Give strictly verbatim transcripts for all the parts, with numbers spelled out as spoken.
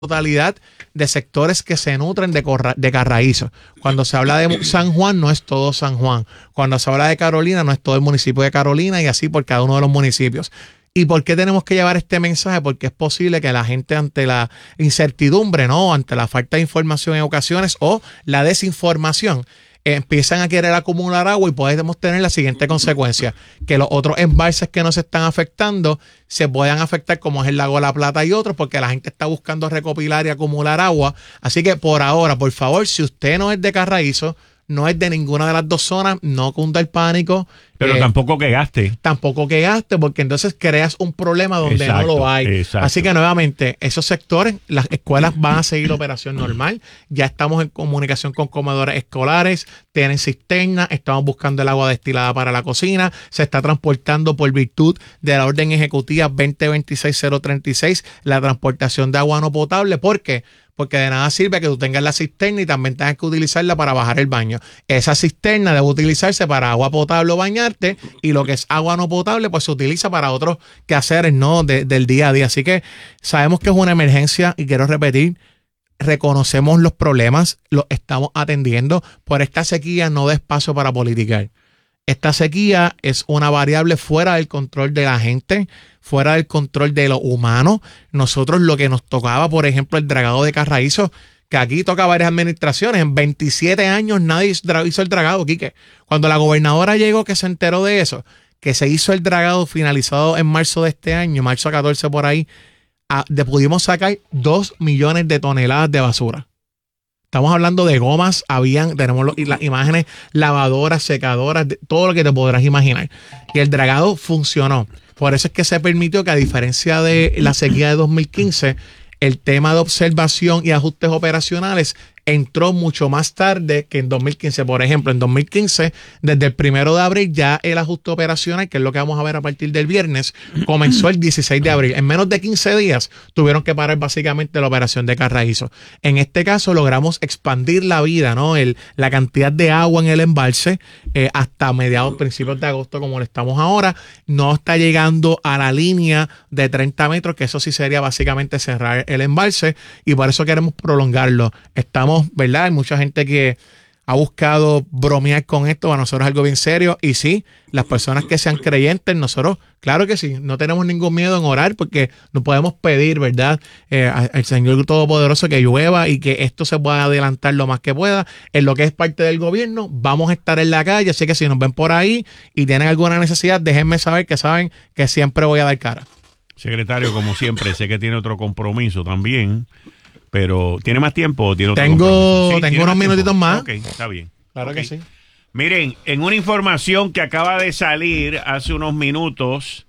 totalidad de sectores que se nutren de, corra, de Carraízo. Cuando se habla de San Juan, no es todo San Juan. Cuando se habla de Carolina, no es todo el municipio de Carolina, y así por cada uno de los municipios. ¿Y por qué tenemos que llevar este mensaje? Porque es posible que la gente, ante la incertidumbre, ¿no?, ante la falta de información en ocasiones o la desinformación, eh, empiezan a querer acumular agua, y podemos tener la siguiente consecuencia: que los otros embalses que nos están afectando se puedan afectar, como es el lago La Plata y otros, porque la gente está buscando recopilar y acumular agua. Así que por ahora, por favor, si usted no es de Carraízo, no es de ninguna de las dos zonas, no cunda el pánico. Pero eh, tampoco que gaste. Tampoco que gaste, porque entonces creas un problema donde Exacto, no lo hay. exacto. Así que nuevamente, esos sectores, las escuelas van a seguir la operación normal. Ya estamos en comunicación con comedores escolares, tienen cisternas, estamos buscando el agua destilada para la cocina, se está transportando por virtud de la orden ejecutiva veinte veintiséis cero treinta y seis la transportación de agua no potable. ¿Por qué? Porque de nada sirve que tú tengas la cisterna y también tengas que utilizarla para bajar el baño. Esa cisterna debe utilizarse para agua potable o bañarte, y lo que es agua no potable pues se utiliza para otros quehaceres, ¿no?, de, del día a día. Así que sabemos que es una emergencia, y quiero repetir, reconocemos los problemas, los estamos atendiendo. Por esta sequía no da espacio para politicar. Esta sequía es una variable fuera del control de la gente, fuera del control de lo humano. Nosotros, lo que nos tocaba, por ejemplo, el dragado de Carraízo, que aquí toca varias administraciones, en veintisiete años nadie hizo el dragado, Quique. Cuando la gobernadora llegó, que se enteró de eso, que se hizo el dragado finalizado en marzo de este año, marzo catorce por ahí, a, de, pudimos sacar dos millones de toneladas de basura. Estamos hablando de gomas, habían, tenemos los, las imágenes, lavadoras, secadoras, de, todo lo que te podrás imaginar. Y el dragado funcionó. Por eso es que se permitió que, a diferencia de la sequía de dos mil quince, el tema de observación y ajustes operacionales entró mucho más tarde que en dos mil quince. Por ejemplo, en dos mil quince, desde el primero de abril, ya el ajuste operacional, que es lo que vamos a ver a partir del viernes, comenzó el dieciséis de abril. En menos de quince días tuvieron que parar básicamente la operación de Carraízo. En este caso logramos expandir la vida, ¿no?, el, la cantidad de agua en el embalse eh, hasta mediados, principios de agosto, como lo estamos ahora. No está llegando a la línea de treinta metros, que eso sí sería básicamente cerrar el embalse, y por eso queremos prolongarlo. Estamos, ¿verdad? Hay mucha gente que ha buscado bromear con esto. Para nosotros es algo bien serio. Y sí, las personas que sean creyentes, nosotros, claro que sí, no tenemos ningún miedo en orar, porque no podemos pedir, ¿verdad?, eh, al Señor Todopoderoso que llueva y que esto se pueda adelantar lo más que pueda. En lo que es parte del gobierno, vamos a estar en la calle. Así que si nos ven por ahí y tienen alguna necesidad, déjenme saber, que saben que siempre voy a dar cara. Secretario, como siempre, sé que tiene otro compromiso también, pero ¿tiene más tiempo o tiene otro Tengo, compromiso? Sí, tengo unos minutitos más. Ok, está bien. Claro Okay. que sí. Miren, en una información que acaba de salir hace unos minutos,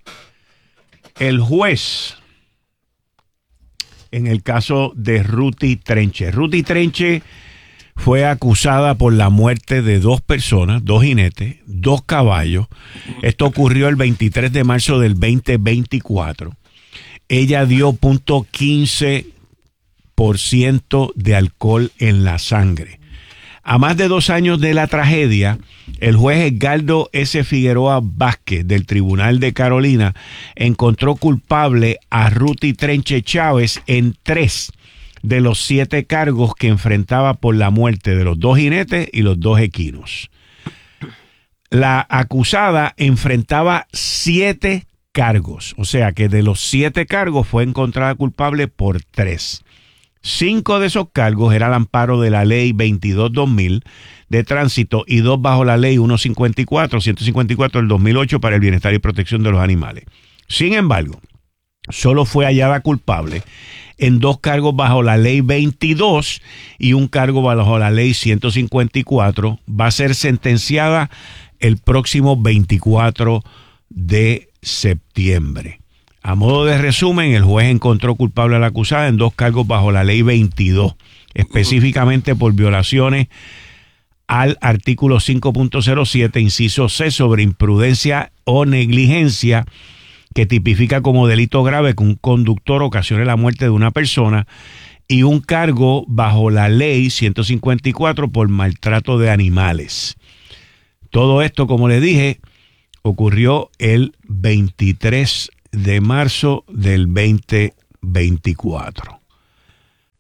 el juez, en el caso de Ruti Trenche. Ruti Trenche fue acusada por la muerte de dos personas, dos jinetes, dos caballos. Esto ocurrió el veintitrés de marzo del veinte veinticuatro. Ella dio punto quince por ciento de alcohol en la sangre. A más de dos años de la tragedia, el juez Edgardo S. Figueroa Vázquez del Tribunal de Carolina encontró culpable a Ruti Trenche Chávez en tres de los siete cargos que enfrentaba por la muerte de los dos jinetes y los dos equinos. La acusada enfrentaba siete cargos, o sea que de los siete cargos fue encontrada culpable por tres. Cinco de esos cargos eran al amparo de la ley veintidós dos mil de tránsito y dos bajo la ley ciento cincuenta y cuatro, ciento cincuenta y cuatro del dos mil ocho para el bienestar y protección de los animales. Sin embargo, solo fue hallada culpable en dos cargos bajo la ley veintidós y un cargo bajo la ley ciento cincuenta y cuatro. Va a ser sentenciada el próximo veinticuatro de septiembre. A modo de resumen, el juez encontró culpable a la acusada en dos cargos bajo la ley veintidós, específicamente por violaciones al artículo cinco punto cero siete, inciso C, sobre imprudencia o negligencia, que tipifica como delito grave que un conductor ocasione la muerte de una persona, y un cargo bajo la ley ciento cincuenta y cuatro por maltrato de animales. Todo esto, como le dije, ocurrió el veintitrés de marzo del veinte veinticuatro.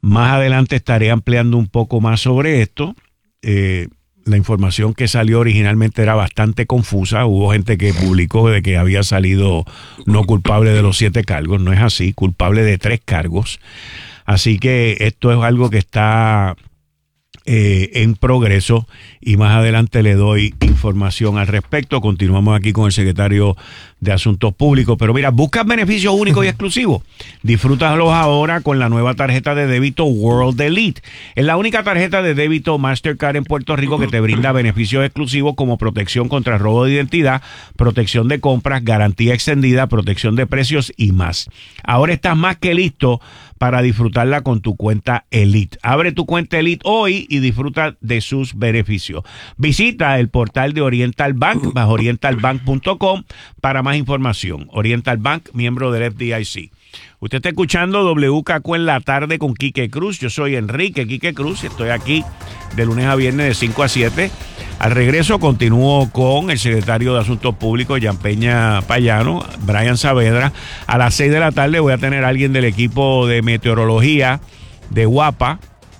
Más adelante estaré ampliando un poco más sobre esto. Eh, la información que salió originalmente era bastante confusa. Hubo gente que publicó de que había salido no culpable de los siete cargos. No es así, culpable de tres cargos. Así que esto es algo que está eh, en progreso y más adelante le doy información al respecto. Continuamos aquí con el secretario de Asuntos Públicos. Pero mira, buscas beneficios únicos y exclusivos. Disfrútalos ahora con la nueva tarjeta de débito World Elite. Es la única tarjeta de débito Mastercard en Puerto Rico que te brinda beneficios exclusivos como protección contra robo de identidad, protección de compras, garantía extendida, protección de precios y más. Ahora estás más que listo para disfrutarla con tu cuenta Elite. Abre tu cuenta Elite hoy y disfruta de sus beneficios. Visita el portal de Oriental Bank, bajo oriental bank punto com, para más información. Oriental Bank, miembro del F D I C. Usted está escuchando W K Q en la tarde con Quique Cruz. Yo soy Enrique Quique Cruz y estoy aquí de lunes a viernes de cinco a siete. Al regreso continúo con el secretario de Asuntos Públicos, Jan Peña Payano, Brian Saavedra. A las seis de la tarde voy a tener a alguien del equipo de meteorología de Guapa.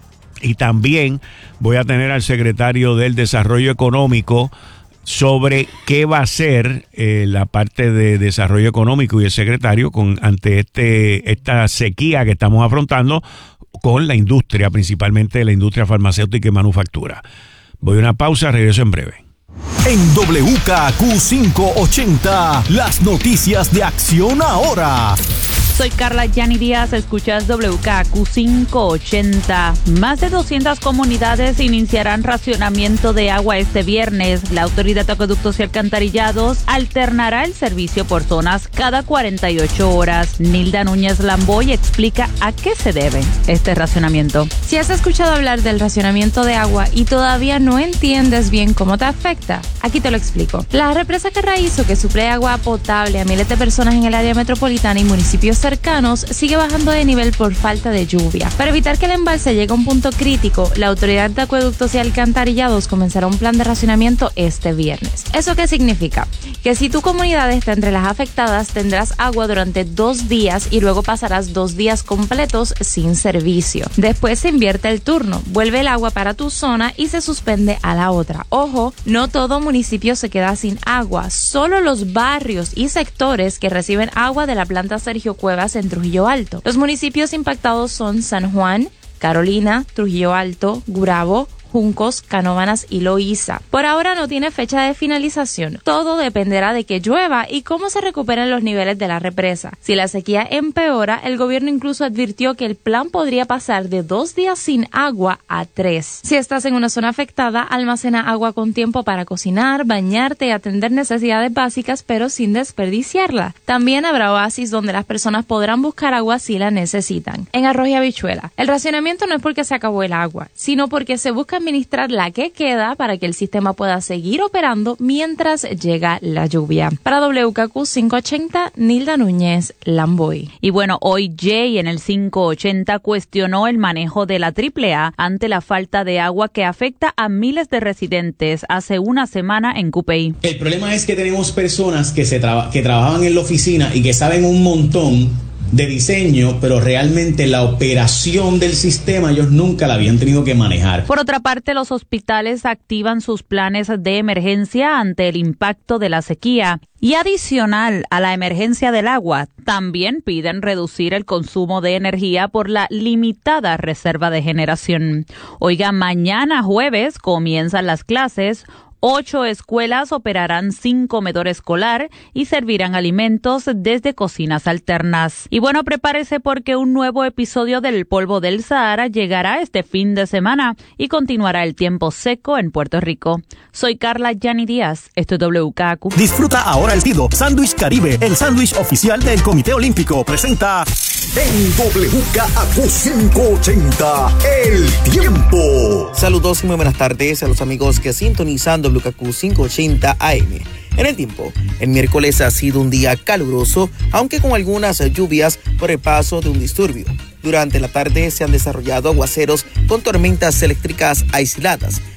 Y también voy a tener al secretario del Desarrollo Económico sobre qué va a hacer eh, la parte de desarrollo económico y el secretario con ante este esta sequía que estamos afrontando con la industria, principalmente la industria farmacéutica y manufactura. Voy a una pausa, regreso en breve. En W K Q quinientos ochenta, las noticias de Acción Ahora. Soy Carla Yanni Díaz, escuchas W K Q quinientos ochenta. Más de doscientas comunidades iniciarán racionamiento de agua este viernes. La Autoridad de Acueductos y Alcantarillados alternará el servicio por zonas cada cuarenta y ocho horas. Nilda Núñez Lamboy explica a qué se debe este racionamiento. Si has escuchado hablar del racionamiento de agua y todavía no entiendes bien cómo te afecta, aquí te lo explico. La represa Carraízo, que suple agua potable a miles de personas en el área metropolitana y municipios cercanos, sigue bajando de nivel por falta de lluvia. Para evitar que el embalse llegue a un punto crítico, la Autoridad de Acueductos y Alcantarillados comenzará un plan de racionamiento este viernes. ¿Eso qué significa? Que si tu comunidad está entre las afectadas, tendrás agua durante dos días y luego pasarás dos días completos sin servicio. Después se invierte el turno, vuelve el agua para tu zona y se suspende a la otra. Ojo, no todo municipio se queda sin agua, solo los barrios y sectores que reciben agua de la planta Sergio Cuevas en Trujillo Alto. Los municipios impactados son San Juan, Carolina, Trujillo Alto, Gurabo, Juncos, Canóvanas y Loíza. Por ahora no tiene fecha de finalización. Todo dependerá de que llueva y cómo se recuperen los niveles de la represa. Si la sequía empeora, el gobierno incluso advirtió que el plan podría pasar de dos días sin agua a tres. Si estás en una zona afectada, almacena agua con tiempo para cocinar, bañarte y atender necesidades básicas, pero sin desperdiciarla. También habrá oasis donde las personas podrán buscar agua si la necesitan. En Arroz y Habichuela, el racionamiento no es porque se acabó el agua, sino porque se busca administrar la que queda para que el sistema pueda seguir operando mientras llega la lluvia. Para W K Q quinientos ochenta, Nilda Núñez Lamboy. Y bueno, hoy Jay en el quinientos ochenta cuestionó el manejo de la triple A ante la falta de agua que afecta a miles de residentes hace una semana en Cupey. El problema es que tenemos personas que, se traba, que trabajan en la oficina y que saben un montón de diseño, pero realmente la operación del sistema ellos nunca la habían tenido que manejar. Por otra parte, los hospitales activan sus planes de emergencia ante el impacto de la sequía. Y adicional a la emergencia del agua, también piden reducir el consumo de energía por la limitada reserva de generación. Oiga, mañana jueves comienzan las clases. Ocho escuelas operarán sin comedor escolar y servirán alimentos desde cocinas alternas. Y bueno, prepárese porque un nuevo episodio del polvo del Sahara llegará este fin de semana y continuará el tiempo seco en Puerto Rico. Soy Carla Yanni Díaz, esto es W K Q. Disfruta ahora el Tido Sándwich Caribe, el sándwich oficial del Comité Olímpico. Presenta en W K Q quinientos ochenta, el tiempo. Saludos y muy buenas tardes a los amigos que sintonizan W K Q quinientos ochenta A M. En el tiempo, el miércoles ha sido un día caluroso, aunque con algunas lluvias por el paso de un disturbio. Durante la tarde se han desarrollado aguaceros con tormentas eléctricas aisladas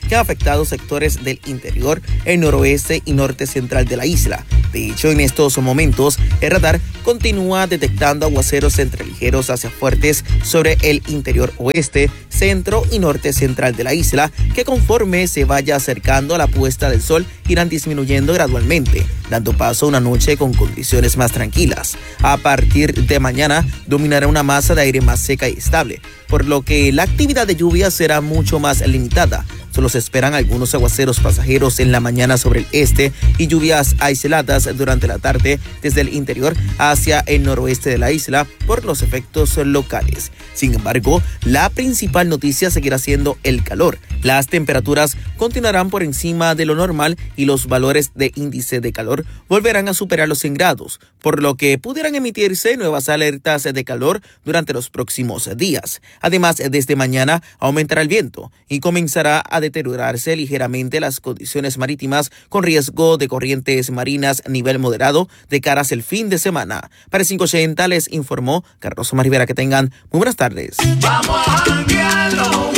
que ha afectado sectores del interior, el noroeste y norte central de la isla. De hecho, en estos momentos, el radar continúa detectando aguaceros entre ligeros hacia fuertes sobre el interior oeste, centro y norte central de la isla, que conforme se vaya acercando a la puesta del sol irán disminuyendo gradualmente, dando paso a una noche con condiciones más tranquilas. A partir de mañana dominará una masa de aire más seca y estable, por lo que la actividad de lluvia será mucho más limitada. Solo se esperan algunos aguaceros pasajeros en la mañana sobre el este y lluvias aisladas durante la tarde desde el interior hacia el noroeste de la isla por los efectos locales. Sin embargo, la principal noticia seguirá siendo el calor. Las temperaturas continuarán por encima de lo normal y los valores de índice de calor volverán a superar los cien grados, por lo que pudieran emitirse nuevas alertas de calor durante los próximos días. Además, desde mañana aumentará el viento y comenzará a deteriorarse ligeramente las condiciones marítimas con riesgo de corrientes marinas nivel moderado de cara hacia el fin de semana. Para el quinientos ochenta les informó Carlos Omar Rivera. Que tengan muy buenas tardes. Vamos a janguear los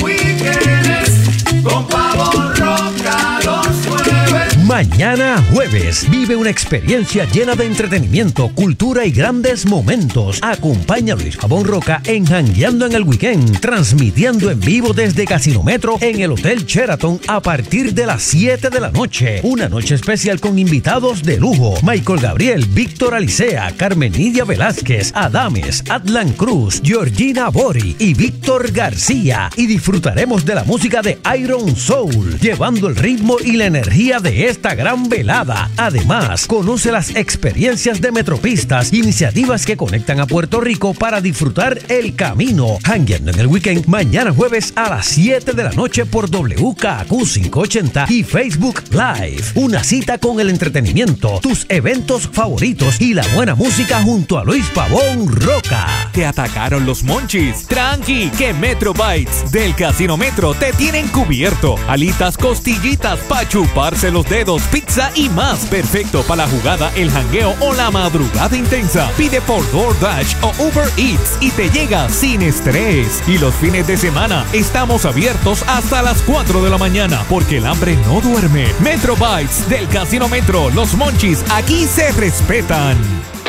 weekends con Pavo Roca los jueves. Mañana jueves, vive una experiencia llena de entretenimiento, cultura y grandes momentos. Acompaña a Luis Pavón Roca en Jangueando en el Weekend, transmitiendo en vivo desde Casino Metro en el Hotel Sheraton a partir de las siete de la noche. Una noche especial con invitados de lujo: Michael Gabriel, Víctor Alicea, Carmen Nidia Velázquez, Adames, Atlan Cruz, Georgina Bori y Víctor García. Y disfrutaremos de la música de Iron Soul, llevando el ritmo y la energía de esta gran velada. Además, conoce las experiencias de Metropistas, iniciativas que conectan a Puerto Rico para disfrutar el camino. Jangueando en el Weekend, mañana jueves a las siete de la noche por W K Q quinientos ochenta y Facebook Live. Una cita con el entretenimiento, tus eventos favoritos y la buena música junto a Luis Pavón Roca. Te atacaron los monchis. Tranqui, que Metro Bites del Casino Metro te tienen cubierto. Alitas, costillitas, pa' chuparse los dedos, pizza y más. Perfecto para la jugada, el jangueo o la madrugada intensa. Pide por DoorDash o Uber Eats y te llega sin estrés. Y los fines de semana estamos abiertos hasta las cuatro de la mañana porque el hambre no duerme. Metro Bites del Casino Metro. Los monchis aquí se respetan.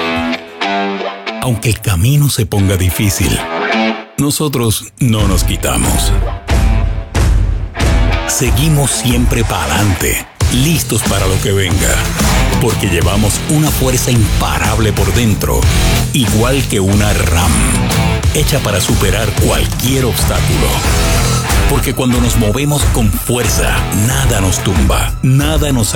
Aunque el camino se ponga difícil, nosotros no nos quitamos. Seguimos siempre para adelante, listos para lo que venga, porque llevamos una fuerza imparable por dentro, igual que una RAM, hecha para superar cualquier obstáculo. Porque cuando nos movemos con fuerza, nada nos tumba, nada nos